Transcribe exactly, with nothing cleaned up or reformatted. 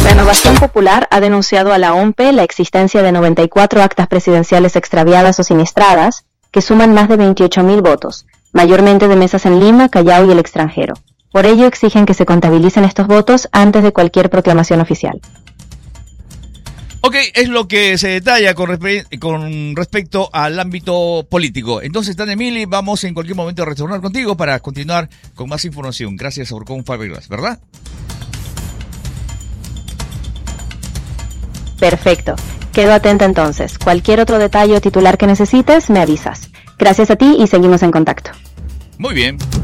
Renovación Popular ha denunciado a la O M P la existencia de noventa y cuatro actas presidenciales extraviadas o siniestradas, que suman más de veintiocho mil votos, mayormente de mesas en Lima, Callao y el extranjero. Por ello exigen que se contabilicen estos votos antes de cualquier proclamación oficial. Ok, es lo que se detalla con, respe- con respecto al ámbito político. Entonces, Tania Mili, vamos en cualquier momento a retornar contigo para continuar con más información. Gracias a Orcón Fabregas, ¿verdad? Perfecto. Quedo atenta entonces. Cualquier otro detalle o titular que necesites, me avisas. Gracias a ti y seguimos en contacto. Muy bien.